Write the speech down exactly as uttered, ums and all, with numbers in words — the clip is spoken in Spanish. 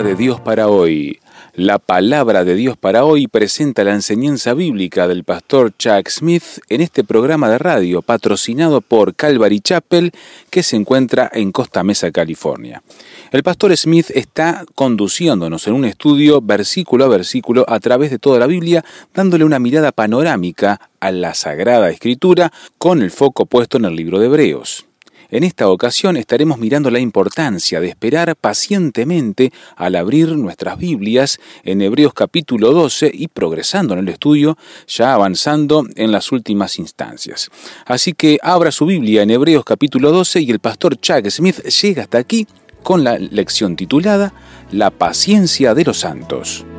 de Dios para hoy. La palabra de Dios para hoy presenta la enseñanza bíblica del pastor Chuck Smith en este programa de radio patrocinado por Calvary Chapel, que se encuentra en Costa Mesa, California. El pastor Smith está conduciéndonos en un estudio versículo a versículo a través de toda la Biblia, dándole una mirada panorámica a la Sagrada Escritura con el foco puesto en el libro de Hebreos. En esta ocasión estaremos mirando la importancia de esperar pacientemente al abrir nuestras Biblias en Hebreos capítulo doce y progresando en el estudio, ya avanzando en las últimas instancias. Así que abra su Biblia en Hebreos capítulo doce y el pastor Chuck Smith llega hasta aquí con la lección titulada La paciencia de los santos.